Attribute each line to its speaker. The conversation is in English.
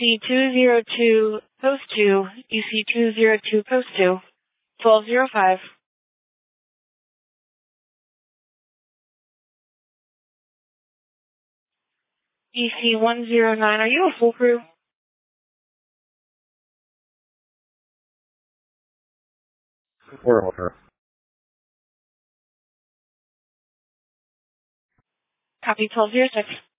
Speaker 1: EC202 Post 2, EC202 Post 2, 1205. EC109, are you a full crew?
Speaker 2: Order.
Speaker 1: Copy 1206.